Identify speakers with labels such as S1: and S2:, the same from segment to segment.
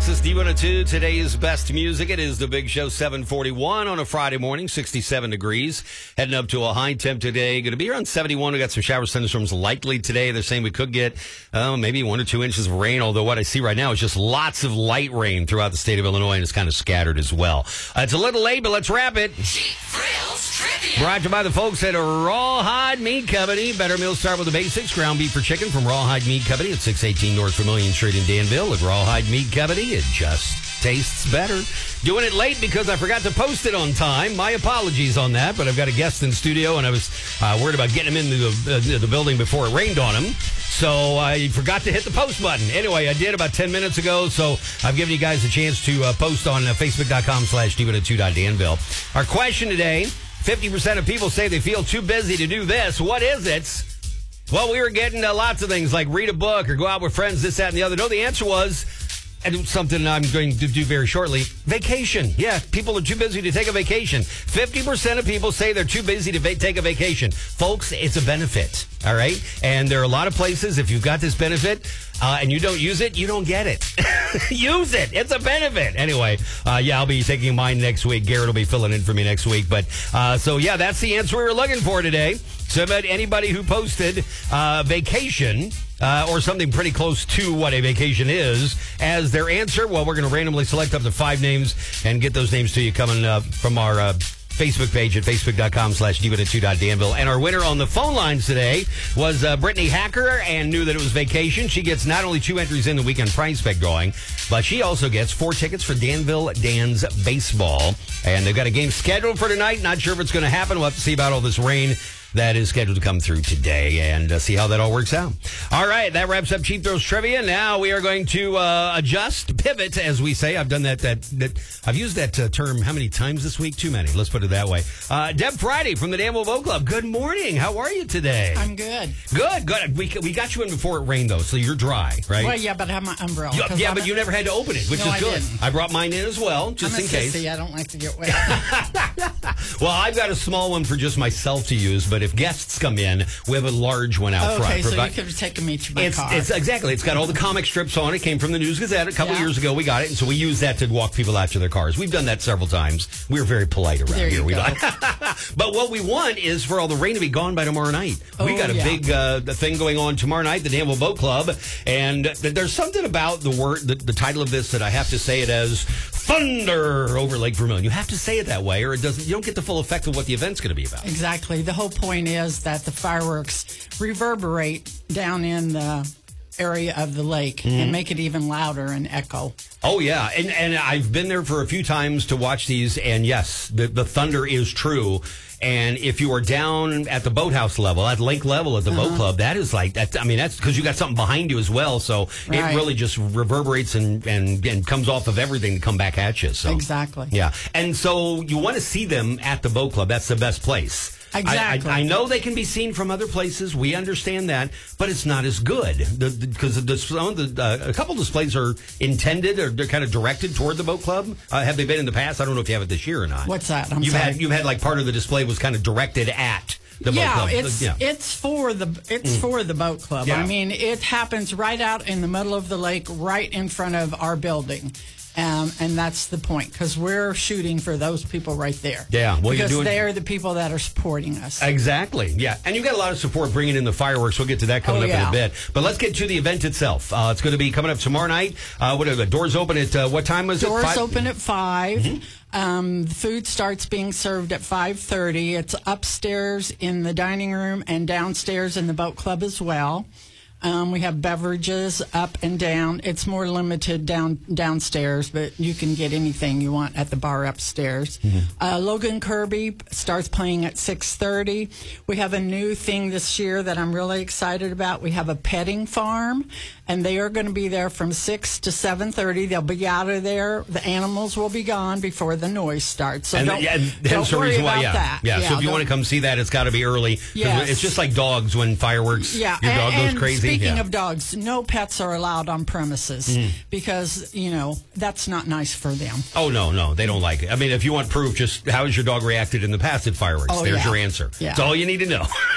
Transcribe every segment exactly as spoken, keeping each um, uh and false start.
S1: Texas D one oh two, today's best music. It is the Big Show, seven forty-one on a Friday morning, sixty-seven degrees. Heading up to a high temp today. Going to be around seventy-one. We got some shower thunderstorms likely today. They're saying we could get uh, maybe one or two inches of rain, although what I see right now is just lots of light rain throughout the state of Illinois, and it's kind of scattered as well. Uh, it's a little late, but let's wrap it.
S2: Cheap Thrills Trivia.
S1: Brought to you by the folks at Rawhide Meat Company. Better meals start with the basics. Ground beef or chicken from Rawhide Meat Company at six eighteen North Vermilion Street in Danville. At Rawhide Meat Company, it just tastes better. Doing it late because I forgot to post it on time. My apologies on that, but I've got a guest in studio, and I was uh, worried about getting him into the, uh, the building before it rained on him. So I forgot to hit the post button. Anyway, I did about ten minutes ago, so I've given you guys a chance to uh, post on uh, Facebook.com slash D one oh two Danville. Our question today, fifty percent of people say they feel too busy to do this. What is it? Well, we were getting uh, lots of things like read a book or go out with friends, this, that, and the other. No, the answer was, and something I'm going to do very shortly, vacation. Yeah, people are too busy to take a vacation. fifty percent of people say they're too busy to va- take a vacation. Folks, it's a benefit, all right? And there are a lot of places, if you've got this benefit uh, and you don't use it, you don't get it. Use it. It's a benefit. Anyway, uh, yeah, I'll be taking mine next week. Garrett will be filling in for me next week. But uh, so, yeah, that's the answer we were looking for today. So about anybody who posted uh, vacation uh, or something pretty close to what a vacation is as their answer, well, we're going to randomly select up to five names and get those names to you coming uh, from our uh, Facebook page at facebook.com slash D one oh two Danville. And our winner on the phone lines today was uh, Brittany Hacker, and knew that it was vacation. She gets not only two entries in the weekend prize peg drawing, but she also gets four tickets for Danville Dan's baseball. And they've got a game scheduled for tonight. Not sure if it's going to happen. We'll have to see about all this rain that is scheduled to come through today and uh, see how that all works out. All right, that wraps up Cheap Thrills Trivia. Now we are going to uh, adjust, pivot, as we say. I've done that. That, that I've used that uh, term how many times this week? Too many. Let's put it that way. Uh, Deb Friday from the Danville Boat Club. Good morning. How are you today?
S3: I'm good.
S1: Good, good. We, we got you in before it rained, though, so you're dry, right?
S3: Well, yeah, but I have my umbrella.
S1: Yeah, yeah but you never had to open it, which
S3: no,
S1: is
S3: I
S1: good.
S3: Didn't.
S1: I brought mine in as well, just
S3: I'm
S1: in
S3: a
S1: case.
S3: Sissy. I don't like to get wet.
S1: Well, I've got a small one for just myself to use, but if guests come in, we have a large one out
S3: okay,
S1: front.
S3: Okay, so
S1: Provi-
S3: you could have taken me to my
S1: it's,
S3: car.
S1: It's exactly. It's got all the comic strips on it. Came from the News Gazette a couple
S3: yeah.
S1: years ago. We got it, and so we use that to walk people out to their cars. We've done that several times. We're very polite around
S3: there
S1: here.
S3: You
S1: we
S3: go.
S1: like. But what we want is for all the rain to be gone by tomorrow night.
S3: Oh,
S1: we got a
S3: yeah.
S1: big uh, thing going on tomorrow night, the Danville Boat Club, and there's something about the word, the, the title of this that I have to say it as thunder over Lake Vermilion. You have to say it that way, or it doesn't. You don't get the full effect of what the event's going to be about.
S3: Exactly. The whole point is that the fireworks reverberate down in the area of the lake mm-hmm. and make it even louder and echo.
S1: Oh, yeah. And and I've been there for a few times to watch these, and yes, the, the thunder is true. And if you are down at the boathouse level, at lake level at the uh-huh. boat club, that is like, that. I mean, that's because you got something behind you as well. So
S3: right.
S1: it really just reverberates and, and, and comes off of everything to come back at you. So
S3: exactly.
S1: Yeah. And so you want to see them at the boat club. That's the best place.
S3: Exactly.
S1: I, I, I know they can be seen from other places. We understand that, but it's not as good because the, the, the, uh, a couple displays are intended or they're kind of directed toward the boat club. Uh, have they been in the past? I don't know if you have it this year or not.
S3: What's that? I'm
S1: you've
S3: sorry.
S1: had you've had like part of the display was kind of directed at the
S3: yeah,
S1: boat club.
S3: It's,
S1: yeah,
S3: it's for the it's mm. for the boat club.
S1: Yeah.
S3: I mean, it happens right out in the middle of the lake, right in front of our building. Um, and that's the point, because we're shooting for those people right there.
S1: Yeah, well,
S3: because
S1: you're doing...
S3: they're the people that are supporting us.
S1: Exactly, yeah. And you've got a lot of support bringing in the fireworks. We'll get to that coming
S3: oh,
S1: up
S3: yeah.
S1: in a bit. But let's get to the event itself. Uh, it's going to be coming up tomorrow night. Uh, what are the doors open at, uh, what time was
S3: doors
S1: it?
S3: Doors open at five.
S1: Mm-hmm.
S3: Um, the food starts being served at five thirty. It's upstairs in the dining room and downstairs in the boat club as well. Um, we have beverages up and down. It's more limited down downstairs, but you can get anything you want at the bar upstairs. Mm-hmm. Uh, Logan Kirby starts playing at six thirty. We have a new thing this year that I'm really excited about. We have a petting farm, and they are going to be there from six to seven thirty. They'll be out of there. The animals will be gone before the noise starts. So
S1: and
S3: don't,
S1: yeah,
S3: don't
S1: the
S3: worry
S1: reason
S3: about
S1: why, yeah.
S3: that.
S1: Yeah,
S3: yeah
S1: so if you want to come see that, it's got to be early.
S3: Yes.
S1: It's just like dogs when fireworks,
S3: yeah.
S1: your dog
S3: and,
S1: goes crazy.
S3: Speaking
S1: yeah.
S3: of dogs, no pets are allowed on premises mm. because, you know, that's not nice for them.
S1: Oh, no, no, they don't like it. I mean, if you want proof, just how has your dog reacted in the past at fireworks?
S3: Oh,
S1: There's
S3: yeah.
S1: your answer.
S3: Yeah.
S1: That's all you need to know.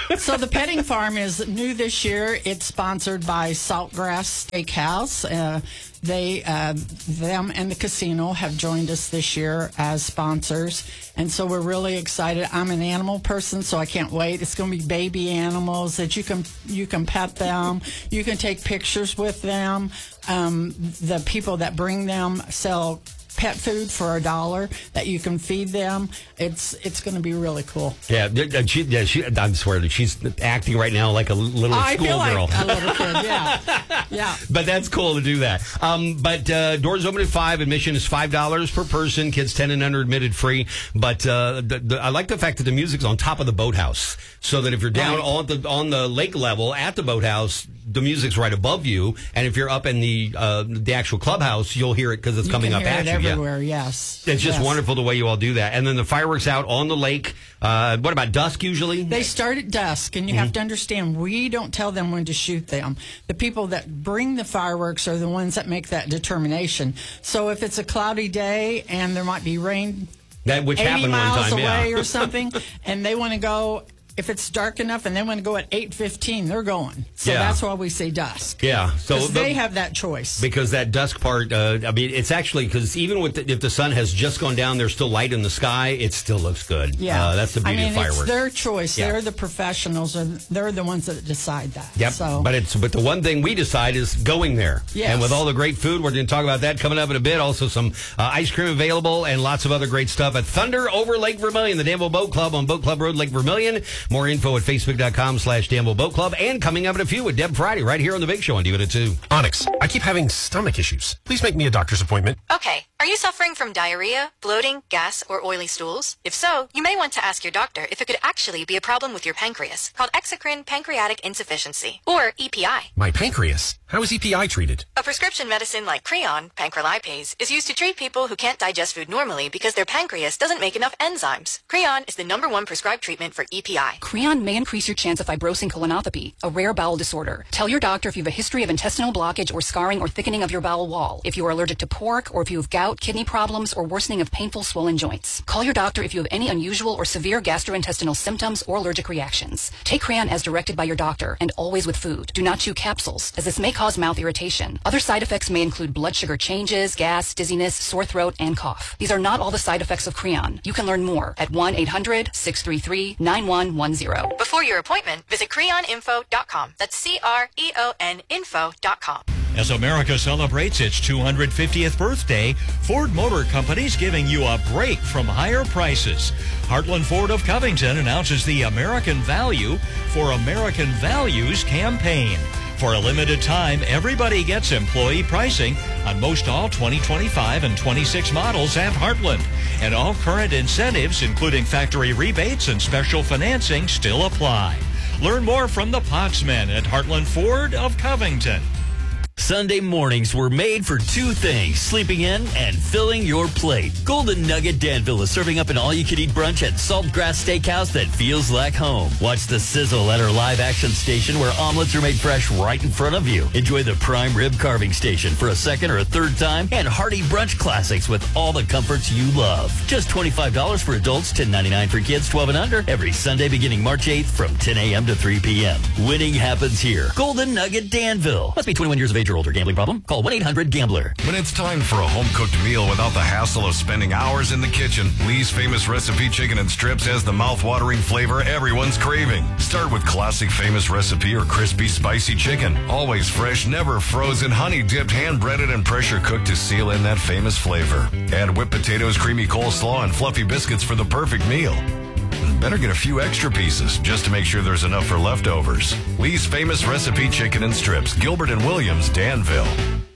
S3: So the petting farm is new this year. It's sponsored by Saltgrass Steakhouse. Uh, they, uh, them and the casino have joined us this year as sponsors. And so we're really excited. I'm an animal person, so I can't wait. It's going to be baby animals that you can, you can pet them. You can take pictures with them. Um, the people that bring them sell pet food for a dollar that you can feed them. It's it's going to be really cool.
S1: Yeah, she, yeah she, I swear that she's acting right now like a little
S3: I feel
S1: schoolgirl.
S3: like a little kid, yeah. Yeah.
S1: But that's cool to do that. Um, but uh, doors open at five. Admission is five dollars per person. Kids ten and under admitted free. But uh, the, the, I like the fact that the music's on top of the boathouse, so that if you're down
S3: Right.
S1: on the on the lake level at the boathouse, the music's right above you. And if you're up in the uh, the actual clubhouse, you'll hear it because it's
S3: You
S1: coming
S3: can
S1: up
S3: hear
S1: at
S3: it
S1: you. Yeah.
S3: everywhere, yes.
S1: It's just
S3: Yes.
S1: wonderful the way you all do that. And then the fireworks out on the lake. Uh, what about dusk usually?
S3: They start at dusk, and you
S1: Mm-hmm.
S3: have to understand, we don't tell them when to shoot them. The people that bring the fireworks are the ones that make that determination. So if it's a cloudy day and there might be rain
S1: that which
S3: eighty
S1: happened
S3: miles
S1: one time,
S3: away
S1: yeah.
S3: or something, and they want to go, if it's dark enough and they want to go at eight fifteen, they're going. So
S1: Yeah.
S3: that's why we say dusk.
S1: Yeah, so
S3: 'Cause
S1: the-
S3: they have that choice.
S1: Because that dusk part, uh, I mean, it's actually, because even with the, if the sun has just gone down, there's still light in the sky, it still looks good.
S3: Yeah,
S1: Uh, that's the beauty
S3: I mean,
S1: of fireworks.
S3: it's their choice.
S1: Yeah.
S3: They're the professionals, and they're the ones that decide that.
S1: Yep.
S3: So,
S1: But it's but the one thing we decide is going there.
S3: Yes.
S1: And with all the great food, we're going to talk about that coming up in a bit. Also, some uh, ice cream available and lots of other great stuff at Thunder over Lake Vermilion, the Danville Boat Club on Boat Club Road, Lake Vermilion. More info at Facebook.com slash Danville Boat Club. And coming up in a few with Deb Friday right here on The Big Show on Diva two.
S4: Onyx, I keep having stomach issues. Please make me a doctor's appointment.
S2: Okay, are you suffering from diarrhea, bloating, gas, or oily stools? If so, you may want to ask your doctor if it could actually be a problem with your pancreas, called exocrine pancreatic insufficiency, or E P I.
S4: My pancreas. How is E P I treated?
S2: A prescription medicine like Creon, pancrelipase, is used to treat people who can't digest food normally because their pancreas doesn't make enough enzymes. Creon is the number one prescribed treatment for E P I.
S5: Creon may increase your chance of fibrosing colonopathy, a rare bowel disorder. Tell your doctor if you have a history of intestinal blockage or scarring or thickening of your bowel wall, if you are allergic to pork, or if you have gout, kidney problems, or worsening of painful swollen joints. Call your doctor if you have any unusual or severe gastrointestinal symptoms or allergic reactions. Take Creon as directed by your doctor, and always with food. Do not chew capsules, as this may cause mouth irritation. Other side effects may include blood sugar changes, gas, dizziness, sore throat, and cough. These are not all the side effects of Creon. You can learn more at one eight hundred six three three nine one one zero.
S2: Before your appointment, visit creon info dot com. That's C R E O N info dot com.
S6: As America celebrates its two hundred fiftieth birthday, Ford Motor Company's giving you a break from higher prices. Heartland Ford of Covington announces the American Value for American Values campaign. For a limited time, everybody gets employee pricing on most all twenty twenty-five and twenty-six models at Heartland. And all current incentives, including factory rebates and special financing, still apply. Learn more from the Potsmen at Heartland Ford of Covington.
S7: Sunday mornings were made for two things, sleeping in and filling your plate. Golden Nugget Danville is serving up an all-you-can-eat brunch at Saltgrass Steakhouse that feels like home. Watch the sizzle at our live-action station where omelets are made fresh right in front of you. Enjoy the prime rib carving station for a second or a third time, and hearty brunch classics with all the comforts you love. Just twenty-five dollars for adults, ten ninety-nine for kids twelve and under, every Sunday beginning March eighth from ten a.m. to three p.m. Winning happens here. Golden Nugget Danville. Must be twenty-one years of age or older. Gambling problem? Call one eight hundred gambler.
S8: When it's time for a home-cooked meal without the hassle of spending hours in the kitchen, Lee's Famous Recipe Chicken and Strips has the mouth-watering flavor everyone's craving. Start with classic Famous Recipe or crispy, spicy chicken. Always fresh, never frozen, honey-dipped, hand-breaded, and pressure-cooked to seal in that famous flavor. Add whipped potatoes, creamy coleslaw, and fluffy biscuits for the perfect meal. Better get a few extra pieces just to make sure there's enough for leftovers. Lee's Famous Recipe Chicken and Strips, Gilbert and Williams, Danville.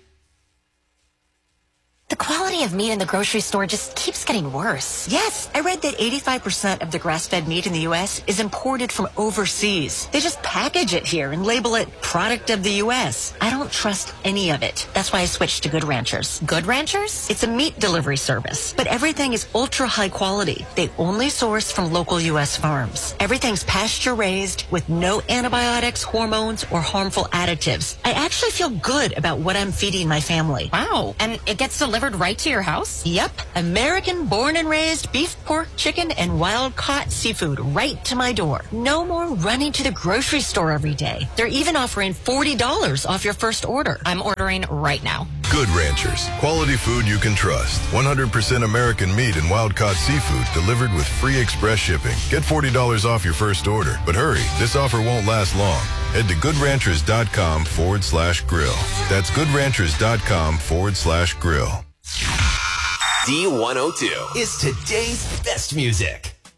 S9: The quality of meat in the grocery store just keeps getting worse.
S10: Yes, I read that eighty-five percent of the grass-fed meat in the U S is imported from overseas. They just package it here and label it product of the U S. I don't trust any of it. That's why I switched to Good Ranchers.
S9: Good Ranchers?
S10: It's a meat delivery service, but everything is ultra high quality. They only source from local U S farms. Everything's pasture raised with no antibiotics, hormones, or harmful additives. I actually feel good about what I'm feeding my family.
S9: Wow. And it gets delivered right to
S10: to your house? Yep. American born and raised beef, pork, chicken, and wild-caught seafood right to my door. No more running to the grocery store every day. They're even offering forty dollars off your first order.
S9: I'm ordering right now.
S11: Good Ranchers. Quality food you can trust. one hundred percent American meat and wild-caught seafood delivered with free express shipping. Get forty dollars off your first order. But hurry, this offer won't last long. Head to goodranchers.com forward slash grill. That's goodranchers.com forward slash grill.
S12: D one oh two is today's best music.